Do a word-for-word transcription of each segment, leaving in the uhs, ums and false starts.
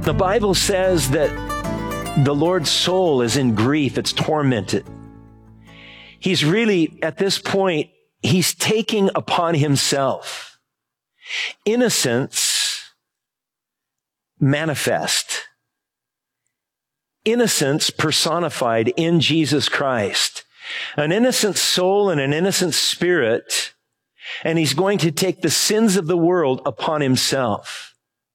The Bible says that the Lord's soul is in grief. It's tormented. He's really, at this point, he's taking upon himself innocence manifest. Innocence personified in Jesus Christ. An innocent soul and an innocent spirit. And he's going to take the sins of the world upon himself.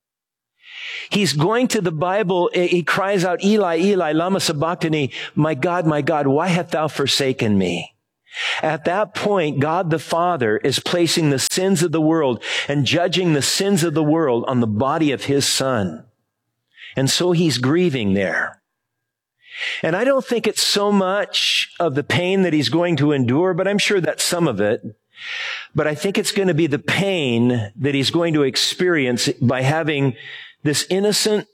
He's going to the Bible, he cries out, Eli, Eli, lama sabachthani, my God, my God, why hast thou forsaken me? At that point, God the Father is placing the sins of the world and judging the sins of the world on the body of his Son. And so he's grieving there. And I don't think it's so much of the pain that he's going to endure, but I'm sure that's some of it. But I think it's going to be the pain that he's going to experience by having this innocent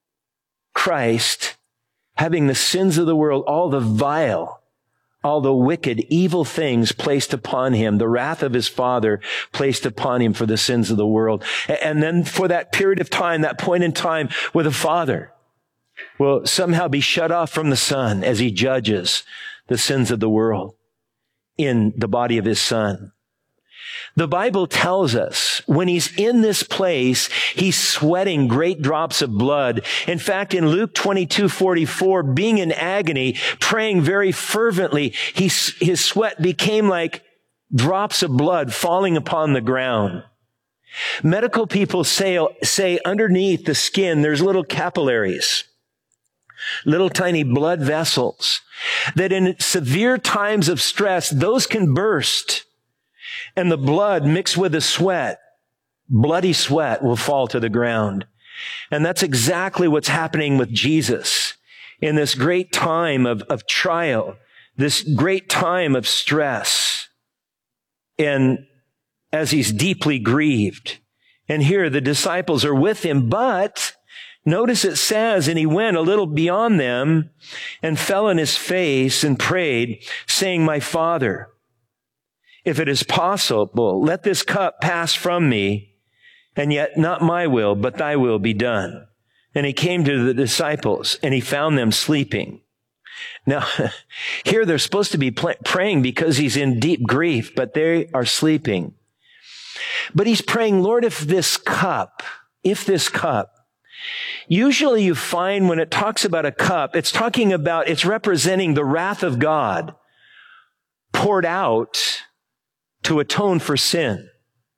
Christ, having the sins of the world, all the vile, all the wicked, evil things placed upon him, the wrath of his Father placed upon him for the sins of the world. And then for that period of time, that point in time where the Father will somehow be shut off from the Son as he judges the sins of the world in the body of his Son. The Bible tells us when he's in this place, he's sweating great drops of blood. In fact, in Luke twenty-two forty-four, being in agony, praying very fervently, he, his sweat became like drops of blood falling upon the ground. Medical people say, say underneath the skin, there's little capillaries, little tiny blood vessels, that in severe times of stress, those can burst. And the blood mixed with the sweat, bloody sweat, will fall to the ground. And that's exactly what's happening with Jesus in this great time of, of trial, this great time of stress. And as he's deeply grieved. And here the disciples are with him, but notice it says, and he went a little beyond them and fell on his face and prayed, saying, my Father, if it is possible, let this cup pass from me, and yet not my will, but thy will be done. And he came to the disciples, and he found them sleeping. Now, here they're supposed to be praying because he's in deep grief, but they are sleeping. But he's praying, Lord, if this cup, if this cup, usually you find when it talks about a cup, it's talking about, it's representing the wrath of God poured out to atone for sin.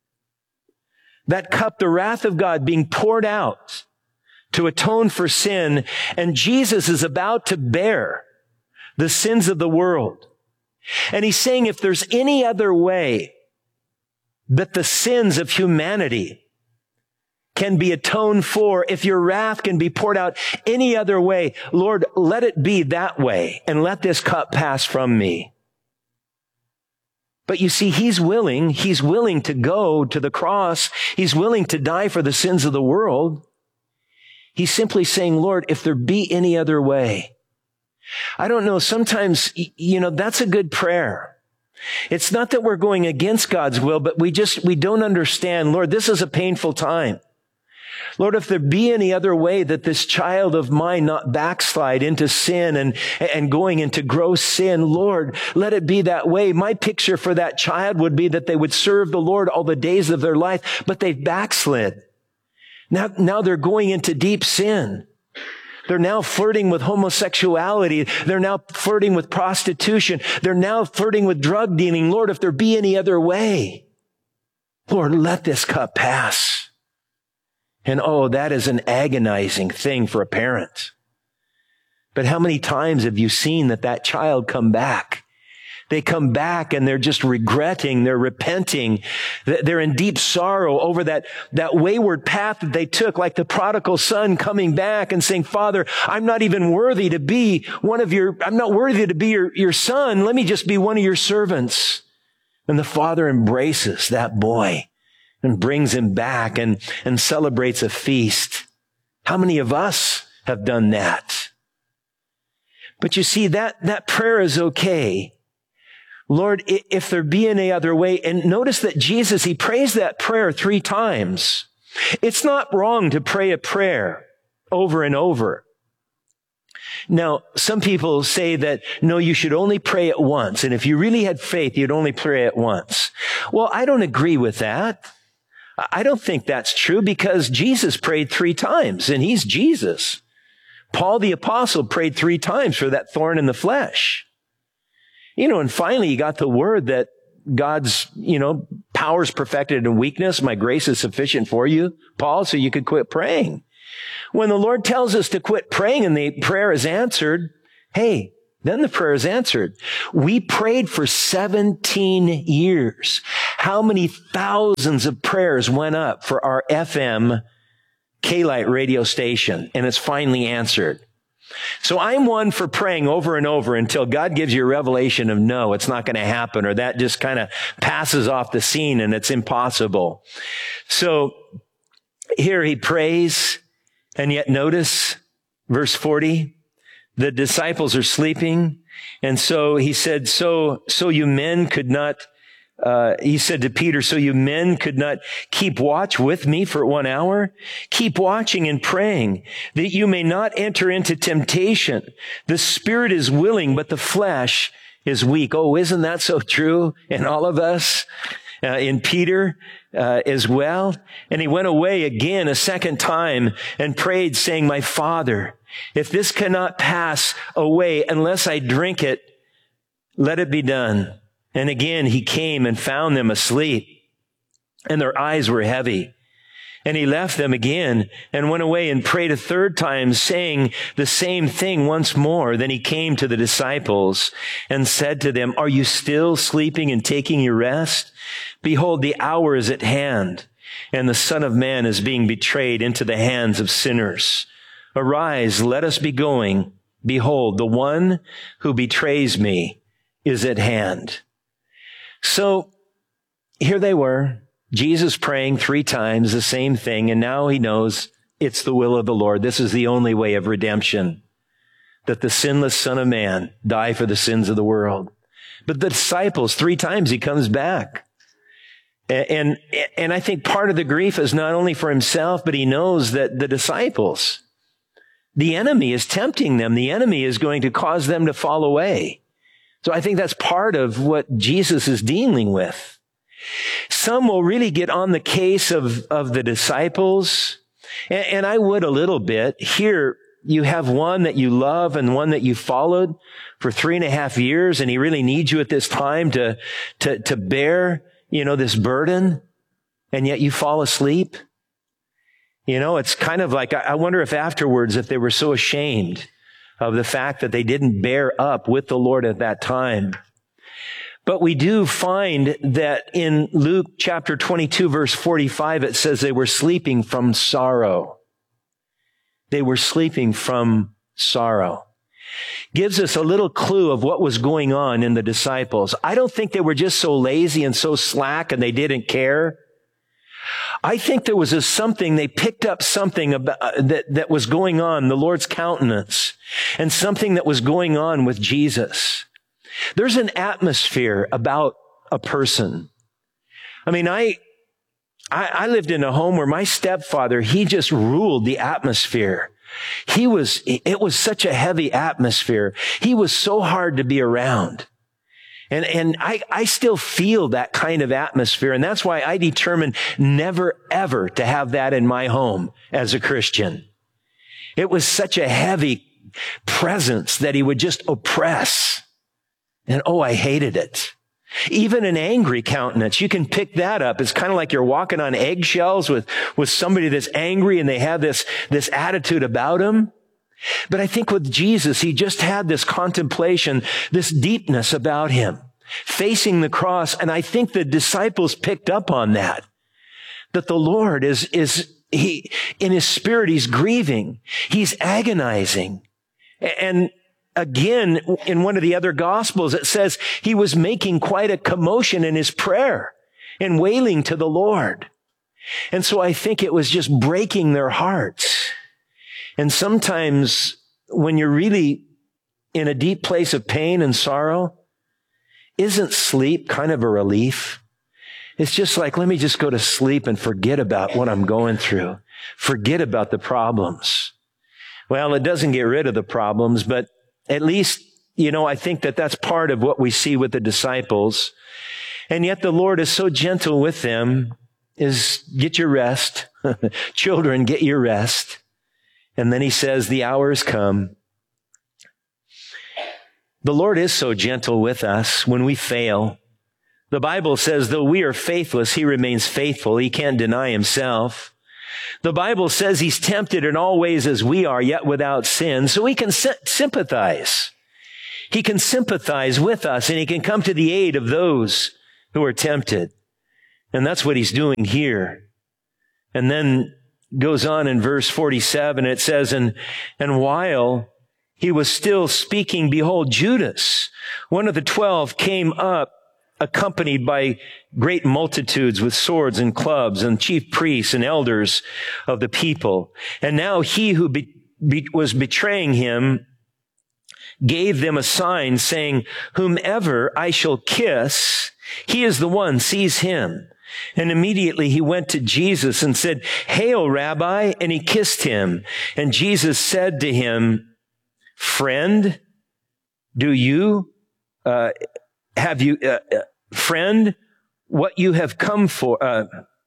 That cup, the wrath of God being poured out to atone for sin, and Jesus is about to bear the sins of the world. And he's saying if there's any other way that the sins of humanity can be atoned for, if your wrath can be poured out any other way, Lord, let it be that way, and let this cup pass from me. But you see, he's willing, he's willing to go to the cross. He's willing to die for the sins of the world. He's simply saying, Lord, if there be any other way. I don't know, sometimes, you know, that's a good prayer. It's not that we're going against God's will, but we just, we don't understand, Lord, this is a painful time. Lord, if there be any other way that this child of mine not backslide into sin and, and going into gross sin, Lord, let it be that way. My picture for that child would be that they would serve the Lord all the days of their life, but they've backslid. Now, now they're going into deep sin. They're now flirting with homosexuality. They're now flirting with prostitution. They're now flirting with drug dealing. Lord, if there be any other way, Lord, let this cup pass. And oh, that is an agonizing thing for a parent. But how many times have you seen that that child come back? They come back and they're just regretting, they're repenting, they're in deep sorrow over that, that wayward path that they took, like the prodigal son coming back and saying, Father, I'm not even worthy to be one of your, I'm not worthy to be your, your son. Let me just be one of your servants. And the father embraces that boy and brings him back and, and celebrates a feast. How many of us have done that? But you see, that, that prayer is okay. Lord, if there be any other way, and notice that Jesus, he prays that prayer three times. It's not wrong to pray a prayer over and over. Now, some people say that, no, you should only pray at once. And if you really had faith, you'd only pray at once. Well, I don't agree with that. I don't think that's true because Jesus prayed three times and he's Jesus. Paul the apostle prayed three times for that thorn in the flesh. You know, and finally he got the word that God's, you know, power is perfected in weakness. My grace is sufficient for you, Paul, so you could quit praying. When the Lord tells us to quit praying and the prayer is answered, hey, then the prayer is answered. We prayed for seventeen years. How many thousands of prayers went up for our F M K-Lite radio station? And it's finally answered. So I'm one for praying over and over until God gives you a revelation of no, it's not going to happen, or that just kind of passes off the scene and it's impossible. So here he prays, and yet notice verse forty, the disciples are sleeping. And so he said, so, so you men could not, uh, he said to Peter, so you men could not keep watch with me for one hour? Keep watching and praying that you may not enter into temptation. The spirit is willing, but the flesh is weak. Oh, isn't that so true in all of us? Uh, in Peter, uh, as well. And he went away again a second time and prayed, saying, my Father, if this cannot pass away unless I drink it, let it be done. And again, he came and found them asleep, and their eyes were heavy. And he left them again and went away and prayed a third time, saying the same thing once more. Then he came to the disciples and said to them, are you still sleeping and taking your rest? Behold, the hour is at hand, and the Son of Man is being betrayed into the hands of sinners. Arise, let us be going. Behold, the one who betrays me is at hand. So here they were, Jesus praying three times the same thing, and now he knows it's the will of the Lord. This is the only way of redemption, that the sinless Son of Man die for the sins of the world. But the disciples, three times he comes back. And, and I think part of the grief is not only for himself, but he knows that the disciples, the enemy is tempting them. The enemy is going to cause them to fall away. So I think that's part of what Jesus is dealing with. Some will really get on the case of, of the disciples, and, and I would a little bit. Here, you have one that you love and one that you followed for three and a half years, and he really needs you at this time to, to, to bear, you know, this burden, and yet you fall asleep. You know, it's kind of like, I wonder if afterwards, if they were so ashamed of the fact that they didn't bear up with the Lord at that time. But we do find that in Luke chapter twenty-two, verse forty-five, it says they were sleeping from sorrow. They were sleeping from sorrow. Gives us a little clue of what was going on in the disciples. I don't think they were just so lazy and so slack and they didn't care. I think there was a something, they picked up something about, uh, that, that was going on, the Lord's countenance, and something that was going on with Jesus. There's an atmosphere about a person. I mean, I, I, I lived in a home where my stepfather, he just ruled the atmosphere. He was, it was such a heavy atmosphere. He was so hard to be around. And, and I, I still feel that kind of atmosphere. And that's why I determined never, ever to have that in my home as a Christian. It was such a heavy presence that he would just oppress. And oh, I hated it. Even an angry countenance, you can pick that up. It's kind of like you're walking on eggshells with, with somebody that's angry and they have this, this attitude about them. But I think with Jesus, he just had this contemplation, this deepness about him, facing the cross. And I think the disciples picked up on that, that the Lord is, is, he, in his spirit, he's grieving, he's agonizing. And again, in one of the other gospels, it says he was making quite a commotion in his prayer and wailing to the Lord. And so I think it was just breaking their hearts. And sometimes when you're really in a deep place of pain and sorrow, isn't sleep kind of a relief? It's just like, let me just go to sleep and forget about what I'm going through. Forget about the problems. Well, it doesn't get rid of the problems, but at least, you know, I think that that's part of what we see with the disciples. And yet the Lord is so gentle with them, is get your rest. Children, get your rest. And then he says, the hour has come. The Lord is so gentle with us when we fail. The Bible says, though we are faithless, he remains faithful. He can't deny himself. The Bible says he's tempted in all ways as we are, yet without sin. So he can sympathize. He can sympathize with us, and he can come to the aid of those who are tempted. And that's what he's doing here. And then goes on in verse forty-seven, it says, and, and while he was still speaking, behold, Judas, one of the twelve, came up, accompanied by great multitudes with swords and clubs, and chief priests and elders of the people. And now he who be, be, was betraying him gave them a sign, saying, whomever I shall kiss, he is the one, seize him. And immediately he went to Jesus and said, Hail, Rabbi, and he kissed him. And Jesus said to him, Friend, do you, uh, have you, uh, uh, friend, what you have come for, uh,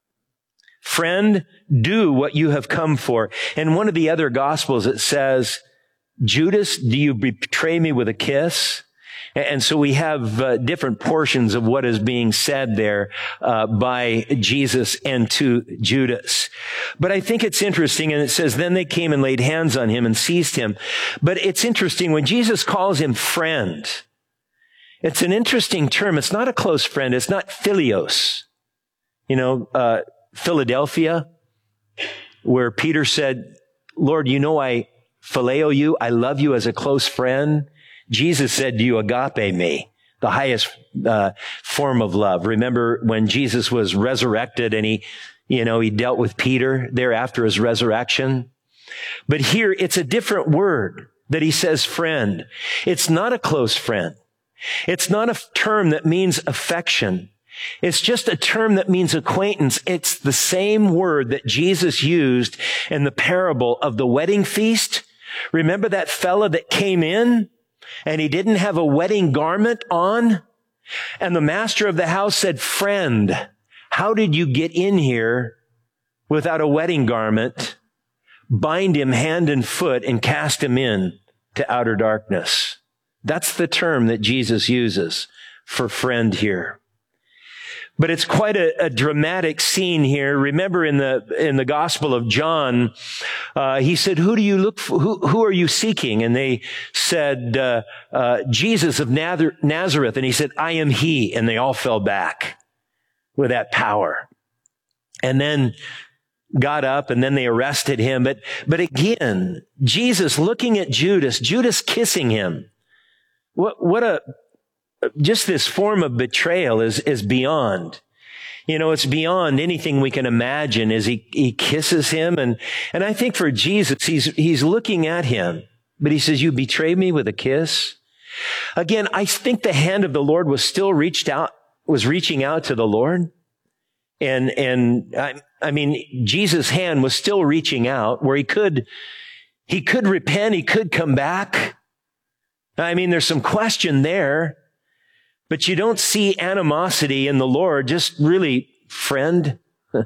friend, do what you have come for. And one of the other gospels, it says, Judas, do you betray me with a kiss? And so we have uh, different portions of what is being said there uh, by Jesus and to Judas. But I think it's interesting, and it says, then they came and laid hands on him and seized him. But it's interesting, when Jesus calls him friend, it's an interesting term. It's not a close friend. It's not philios. You know, uh, Philadelphia, where Peter said, Lord, you know I phileo you. I love you as a close friend. Jesus said, do you agape me? The highest uh, form of love. Remember when Jesus was resurrected and he, you know, he dealt with Peter there after his resurrection. But here it's a different word that he says friend. It's not a close friend. It's not a term that means affection. It's just a term that means acquaintance. It's the same word that Jesus used in the parable of the wedding feast. Remember that fella that came in and he didn't have a wedding garment on? And the master of the house said, friend, how did you get in here without a wedding garment? Bind him hand and foot and cast him in to outer darkness. That's the term that Jesus uses for friend here. But it's quite a, a dramatic scene here. Remember in the in the Gospel of John, uh, he said, "Who do you look for? Who, who are you seeking?" And they said, uh, uh, "Jesus of Nazareth." And he said, "I am he." And they all fell back with that power. And then got up, and then they arrested him. But but again, Jesus looking at Judas, Judas kissing him. What what a Just this form of betrayal is, is beyond, you know, it's beyond anything we can imagine as he, he kisses him. And, and I think for Jesus, he's, he's looking at him, but he says, you betrayed me with a kiss. Again, I think the hand of the Lord was still reached out, was reaching out to the Lord. And, and I, I mean, Jesus' hand was still reaching out where he could, he could repent. He could come back. I mean, there's some question there. But you don't see animosity in the Lord, just really, friend,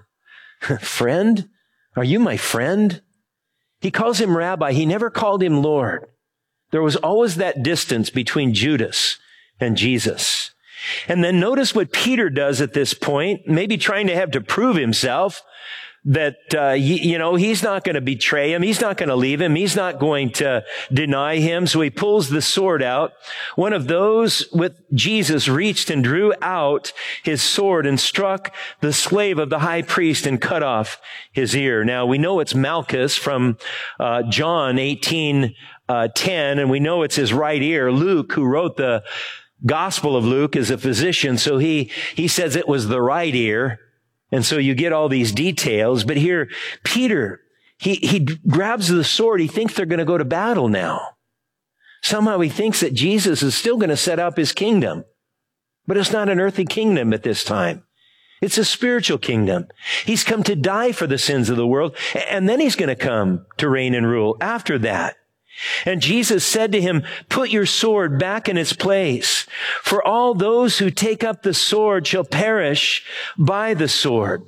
friend, are you my friend? He calls him rabbi. He never called him Lord. There was always that distance between Judas and Jesus. And then notice what Peter does at this point, maybe trying to have to prove himself that, uh, you, you know, he's not going to betray him. He's not going to leave him. He's not going to deny him. So he pulls the sword out. One of those with Jesus reached and drew out his sword and struck the slave of the high priest and cut off his ear. Now we know it's Malchus from, uh, John eighteen, uh, ten, and we know it's his right ear. Luke, who wrote the Gospel of Luke, is a physician. So he, he says it was the right ear. And so you get all these details, but here, Peter, he, he grabs the sword. He thinks they're going to go to battle now. Somehow he thinks that Jesus is still going to set up his kingdom, but it's not an earthly kingdom at this time. It's a spiritual kingdom. He's come to die for the sins of the world, and then he's going to come to reign and rule after that. And Jesus said to him, put your sword back in its place, for all those who take up the sword shall perish by the sword.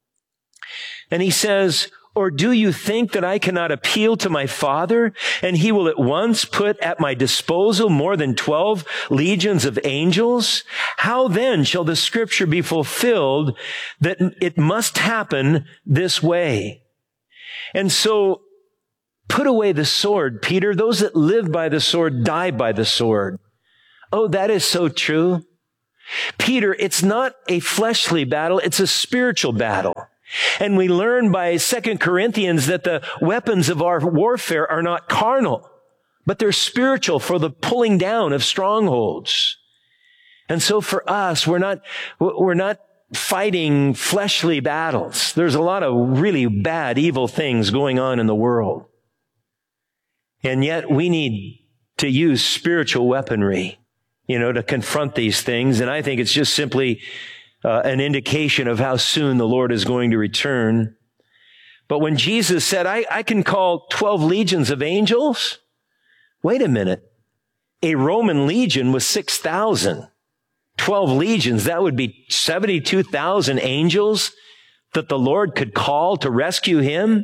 And he says, or do you think that I cannot appeal to my Father, and he will at once put at my disposal more than twelve legions of angels? How then shall the scripture be fulfilled that it must happen this way? And so, put away the sword, Peter. Those that live by the sword die by the sword. Oh, that is so true. Peter, it's not a fleshly battle, it's a spiritual battle. And we learn by Second Corinthians that the weapons of our warfare are not carnal, but they're spiritual for the pulling down of strongholds. And so for us, we're not, we're not fighting fleshly battles. There's a lot of really bad, evil things going on in the world. And yet we need to use spiritual weaponry, you know, to confront these things. And I think it's just simply Uh, an indication of how soon the Lord is going to return. But when Jesus said, I, I can call twelve legions of angels, wait a minute. A Roman legion was six thousand. twelve legions, that would be seventy-two thousand angels that the Lord could call to rescue him.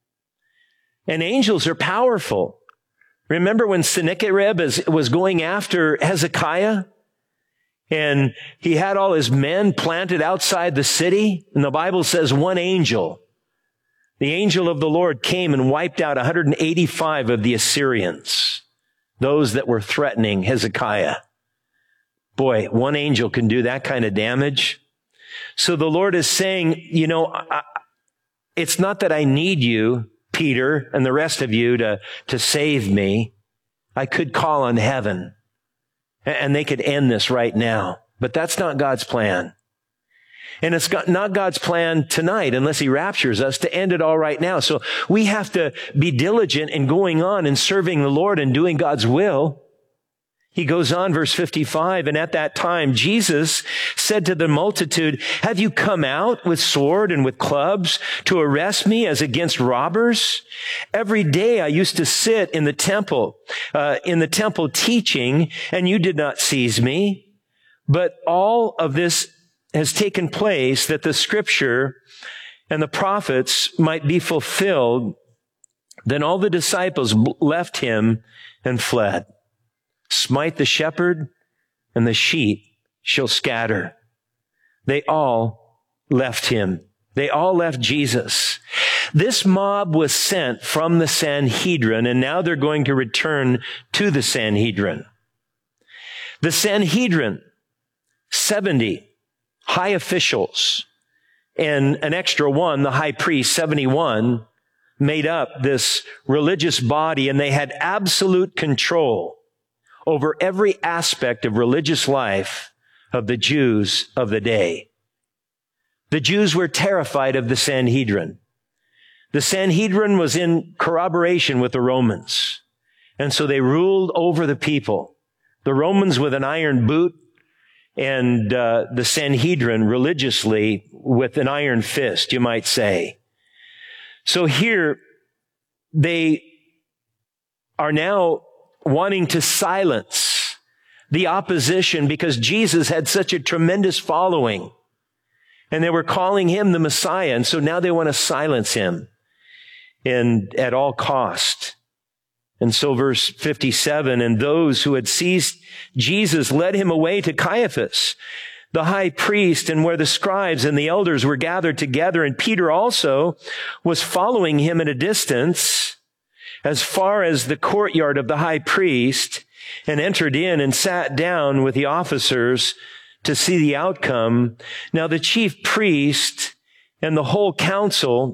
And angels are powerful. Remember when Sennacherib was going after Hezekiah? And he had all his men planted outside the city. And the Bible says one angel, the angel of the Lord, came and wiped out one hundred eighty-five of the Assyrians, those that were threatening Hezekiah. Boy, one angel can do that kind of damage. So the Lord is saying, you know, I, it's not that I need you, Peter, and the rest of you to, to save me. I could call on heaven. And they could end this right now. But that's not God's plan. And it's not God's plan tonight, unless he raptures us, to end it all right now. So we have to be diligent in going on and serving the Lord and doing God's will. He goes on, verse fifty-five, and at that time, Jesus said to the multitude, have you come out with sword and with clubs to arrest me as against robbers? Every day I used to sit in the temple, uh, in the temple teaching, and you did not seize me. But all of this has taken place that the scripture and the prophets might be fulfilled. Then all the disciples left him and fled. Smite the shepherd, and the sheep shall scatter. They all left him. They all left Jesus. This mob was sent from the Sanhedrin, and now they're going to return to the Sanhedrin. The Sanhedrin, seventy high officials, and an extra one, the high priest, seventy-one, made up this religious body, and they had absolute control over every aspect of religious life of the Jews of the day. The Jews were terrified of the Sanhedrin. The Sanhedrin was in corroboration with the Romans, and so they ruled over the people. The Romans with an iron boot, and uh, the Sanhedrin religiously with an iron fist, you might say. So here, they are now wanting to silence the opposition because Jesus had such a tremendous following. And they were calling him the Messiah. And so now they want to silence him and at all cost. And so verse fifty-seven, and those who had seized Jesus led him away to Caiaphas, the high priest, and where the scribes and the elders were gathered together. And Peter also was following him at a distance, as far as the courtyard of the high priest, and entered in and sat down with the officers to see the outcome. Now the chief priest and the whole council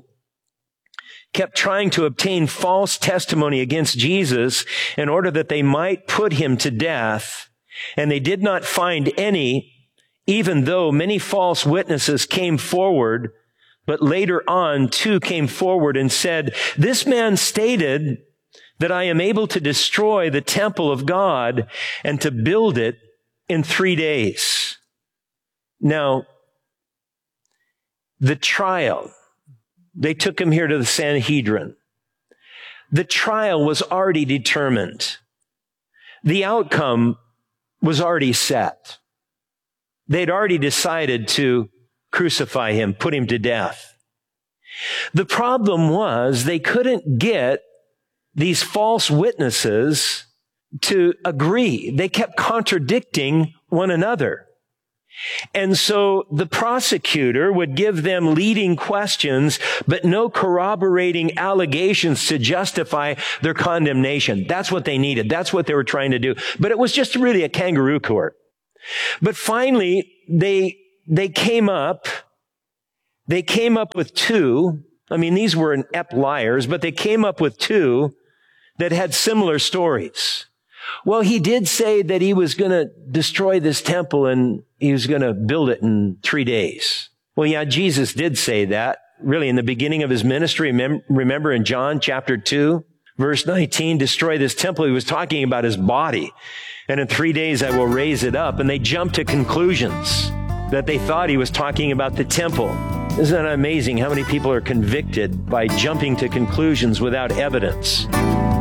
kept trying to obtain false testimony against Jesus in order that they might put him to death. And they did not find any, even though many false witnesses came forward. But later on, two came forward and said, this man stated that I am able to destroy the temple of God and to build it in three days. Now, the trial. They took him here to the Sanhedrin. The trial was already determined. The outcome was already set. They'd already decided to crucify him, put him to death. The problem was they couldn't get these false witnesses to agree. They kept contradicting one another. And so the prosecutor would give them leading questions, but no corroborating allegations to justify their condemnation. That's what they needed. That's what they were trying to do. But it was just really a kangaroo court. But finally, they, they came up, they came up with two. I mean, these were inept liars, but they came up with two that had similar stories. Well, he did say that he was going to destroy this temple and he was going to build it in three days. Well, yeah, Jesus did say that really in the beginning of his ministry. Remember in John chapter two, verse nineteen, destroy this temple. He was talking about his body. And in three days I will raise it up. And they jumped to conclusions that they thought he was talking about the temple. Isn't it amazing how many people are convicted by jumping to conclusions without evidence?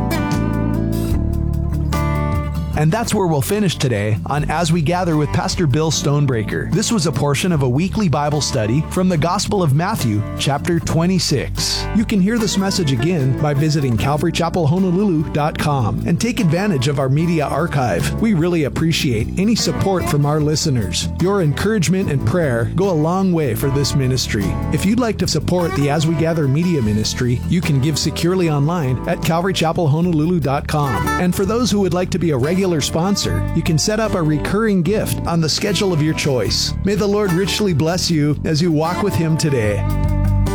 And that's where we'll finish today on As We Gather with Pastor Bill Stonebreaker. This was a portion of a weekly Bible study from the Gospel of Matthew, chapter twenty-six. You can hear this message again by visiting calvary chapel honolulu dot com and take advantage of our media archive. We really appreciate any support from our listeners. Your encouragement and prayer go a long way for this ministry. If you'd like to support the As We Gather media ministry, you can give securely online at calvary chapel honolulu dot com. And for those who would like to be a regular sponsor, you can set up a recurring gift on the schedule of your choice. May the Lord richly bless you as you walk with Him today.